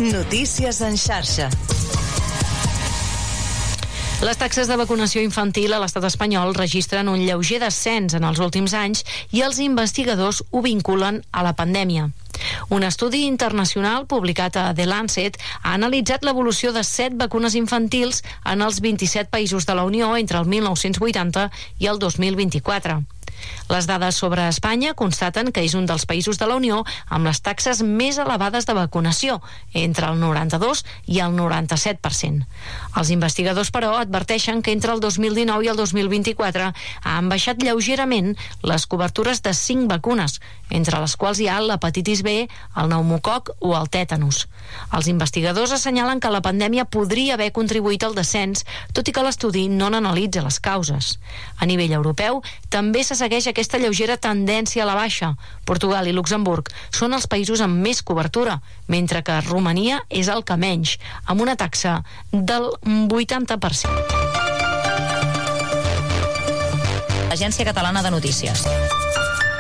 Notícies en xarxa. Les taxes de vacunació infantil a l'estat espanyol registren un lleuger descens en els últims anys i els investigadors ho vinculen a la pandèmia. Un estudi internacional publicat a The Lancet ha analitzat l'evolució de 7 vacunes infantils en els 27 països de la Unió entre el 1980 i el 2024. Les dades sobre Espanya constaten que és un dels països de la Unió amb les taxes més elevades de vacunació, entre el 92 i el 97%. Els investigadors, però, adverteixen que entre el 2019 i el 2024 han baixat lleugerament les cobertures de 5 vacunes, entre les quals hi ha l'hepatitis B, el pneumococ o el tètanus. Els investigadors assenyalen que la pandèmia podria haver contribuït al descens, tot i que l'estudi no n'analitza les causes. A nivell europeu, també se segueix aquesta lleugera tendència a la baixa. Portugal i Luxemburg són els països amb més cobertura, mentre que Romania és el que menys, amb una taxa del 80%. Agència Catalana de Notícies.